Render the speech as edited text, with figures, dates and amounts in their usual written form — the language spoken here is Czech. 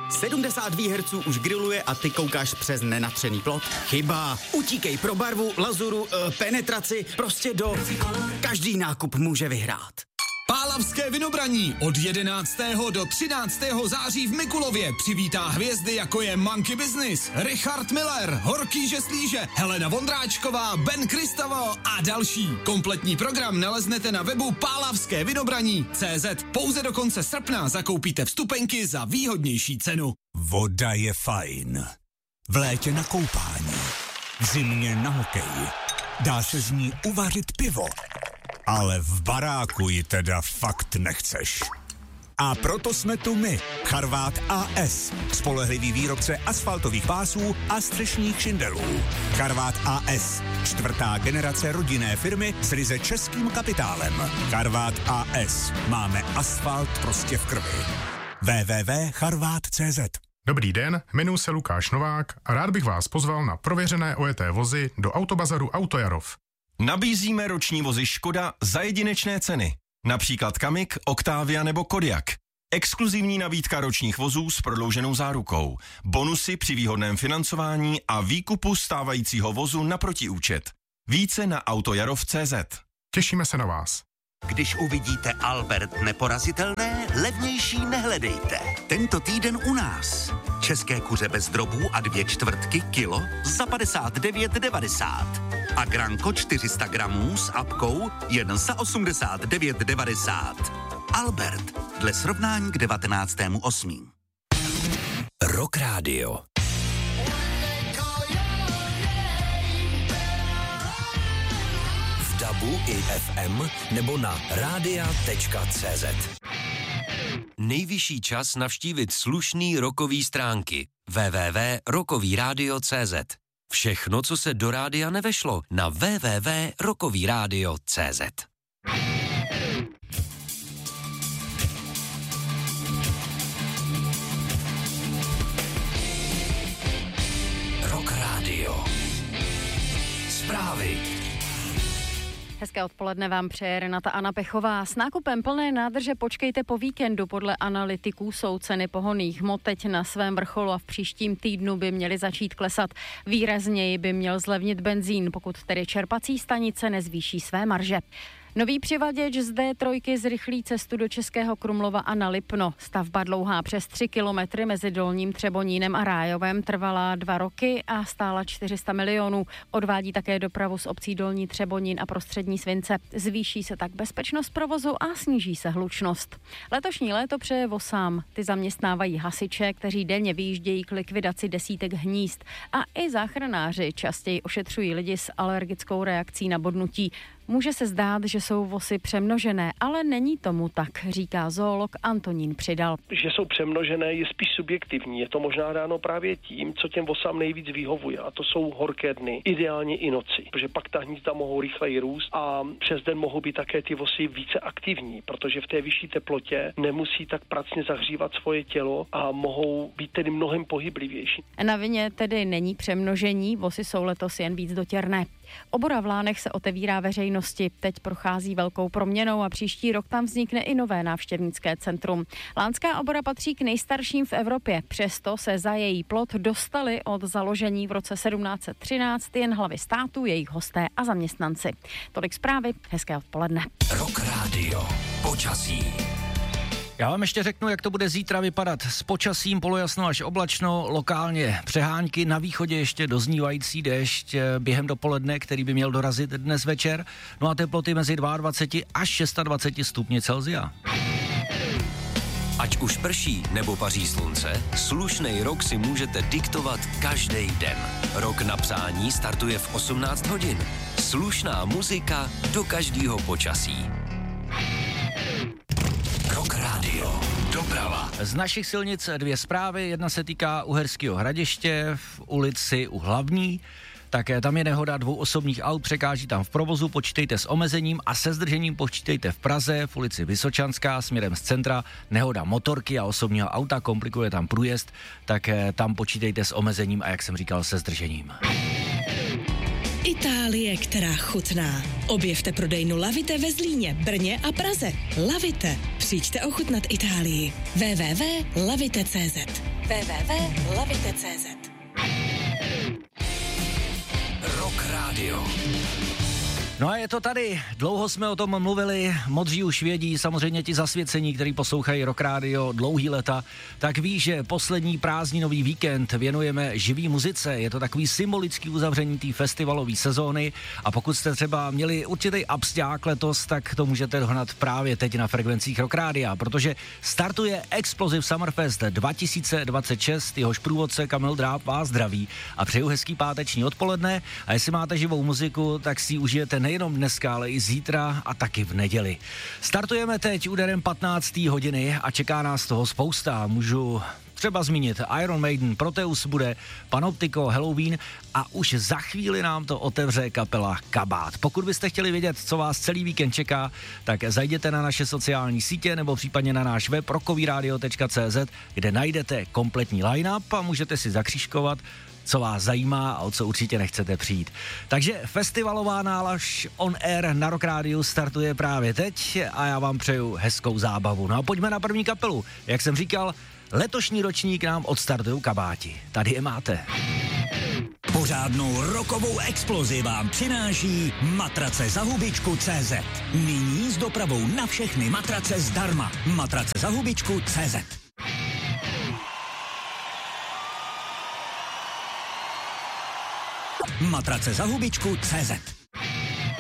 70 výherců už grilluje a ty koukáš přes nenatřený plot? Chyba. Utíkej pro barvu, lazuru, penetraci, prostě do... Každý nákup může vyhrát. Pálavské vynobraní od 11. do 13. září v Mikulově přivítá hvězdy, jako je Monkey Business, Richard Miller, Horký Žeslíže, Helena Vondráčková, Ben Kristavo a další. Kompletní program naleznete na webu pálavskévynobraní.cz. Pouze do konce srpna zakoupíte vstupenky za výhodnější cenu. Voda je fajn. V létě na koupání, v zimě na hokej. Dá se z ní uvařit pivo. Ale v baráku ji teda fakt nechceš. A proto jsme tu my, Charvát AS, spolehlivý výrobce asfaltových pásů a střešních šindelů. Charvát AS, 4. generace rodinné firmy s ryze českým kapitálem. Charvát AS, máme asfalt prostě v krvi. www.charvat.cz. Dobrý den, jmenuji se Lukáš Novák a rád bych vás pozval na prověřené ojeté vozy do Autobazaru Autojarov. Nabízíme roční vozy Škoda za jedinečné ceny. Například Kamiq, Octavia nebo Kodiaq. Exkluzivní nabídka ročních vozů s prodlouženou zárukou. Bonusy při výhodném financování a výkupu stávajícího vozu na protiúčet. Více na autojarov.cz. Těšíme se na vás. Když uvidíte Albert neporazitelné, levnější nehledejte. Tento týden u nás. České kuře bez drobů a 2/4 kilo za 59,90. A Granko 400 gramů s apkou jen za 89,90. Albert, dle srovnání k 19.8. Rock Radio. V DABu i FM nebo na radia.cz. Nejvyšší čas navštívit slušný rockový stránky www.rockovyradio.cz. Všechno, co se do rádia nevešlo, na www.rockovyradio.cz. Rock Radio. Zprávy. Hezké odpoledne vám přeje Renata Anna Pechová. S nákupem plné nádrže počkejte po víkendu. Podle analytiků jsou ceny pohonných hmot teď na svém vrcholu a v příštím týdnu by měly začít klesat. Výrazněji by měl zlevnit benzín, pokud tedy čerpací stanice nezvýší své marže. Nový přivaděč z D3 zrychlí cestu do Českého Krumlova a na Lipno. Stavba dlouhá přes 3 kilometry mezi Dolním Třebonínem a Rájovem trvala 2 roky a stála 400 milionů. Odvádí také dopravu z obcí Dolní Třebonín a Prostřední Svince. Zvýší se tak bezpečnost provozu a sníží se hlučnost. Letošní léto přeje Vosám. Ty zaměstnávají hasiče, kteří denně vyjíždějí k likvidaci desítek hnízd. A i záchranáři častěji ošetřují lidi s alergickou reakcí na bodnutí. Může se zdát, že jsou vosy přemnožené, ale není tomu tak, říká zoolog Antonín Přidal. Že jsou přemnožené je spíš subjektivní. Je to možná dáno právě tím, co těm vosám nejvíc vyhovuje, a to jsou horké dny, ideálně i noci, protože pak ta hnízda mohou rychleji růst a přes den mohou být také ty vosy více aktivní, protože v té vyšší teplotě nemusí tak pracně zahřívat svoje tělo a mohou být tedy mnohem pohyblivější. Na vině tedy není přemnožení, vosy jsou letos jen víc dotěrné. Obora v Lánech se otevírá veřejnosti. Teď prochází velkou proměnou a příští rok tam vznikne i nové návštěvnické centrum. Lánská obora patří k nejstarším v Evropě. Přesto se za její plot dostali od založení v roce 1713 jen hlavy státu, jejich hosté a zaměstnanci. Tolik zprávy, hezké odpoledne. Rock Radio. Počasí. Já vám ještě řeknu, jak to bude zítra vypadat. S počasím polojasno až oblačno, lokálně přehánky, na východě ještě doznívající déšť během dopoledne, který by měl dorazit dnes večer. No a teploty mezi 22 až 26 stupni Celsia. Ať už prší nebo paří slunce, slušnej rok si můžete diktovat každý den. Rok na přání startuje v 18 hodin. Slušná muzika do každého počasí. Rock Radio. Doprava. Z našich silnic 2 zprávy. Jedna se týká Uherského Hradiště v ulici U Hlavní. Také tam je nehoda 2 osobních aut, překáží tam v provozu, počítejte s omezením a se zdržením počítejte v Praze, v ulici Vysočanská, směrem z centra, nehoda motorky a osobního auta, komplikuje tam průjezd, tak tam počítejte s omezením a jak jsem říkal, se zdržením. Itálie, která chutná. Objevte prodejnu Lavite ve Zlíně, Brně a Praze. Lavite. Přijďte ochutnat Itálii. www.lavite.cz. www.lavite.cz. Rock Radio. No a je to tady, dlouho jsme o tom mluvili, modří už vědí, samozřejmě ti zasvěcení, kteří poslouchají Rock Radio dlouhý leta, tak ví, že poslední prázdninový víkend věnujeme živý muzice, je to takový symbolický uzavření té festivalové sezóny a pokud jste třeba měli určitý absťák letos, tak to můžete dohnat právě teď na frekvencích Rock Radia, protože startuje Explosive Summerfest 2026, jehož průvodce Kamil Dráb vás zdraví a přeju hezký páteční odpoledne a jestli máte živou muziku, tak si ji užijete nejenom dneska, ale i zítra a taky v neděli. Startujeme teď úderem 15. hodiny a čeká nás toho spousta. Můžu třeba zmínit Iron Maiden, Proteus bude, Panoptico, Halloween a už za chvíli nám to otevře kapela Kabát. Pokud byste chtěli vědět, co vás celý víkend čeká, tak zajděte na naše sociální sítě nebo případně na náš web rockovyradio.cz, kde najdete kompletní line-up a můžete si zakřížkovat, co vás zajímá a o co určitě nechcete přijít. Takže festivalová nálaž on air na Rock Rádiu startuje právě teď a já vám přeju hezkou zábavu. No a pojďme na první kapelu. Jak jsem říkal, letošní ročník nám odstartují Kabáti. Tady je máte. Pořádnou rokovou explozi vám přináší matrace za hubičku.cz. Nyní s dopravou na všechny matrace zdarma. Matrace za hubičku.cz. Matrace za hubičku.cz.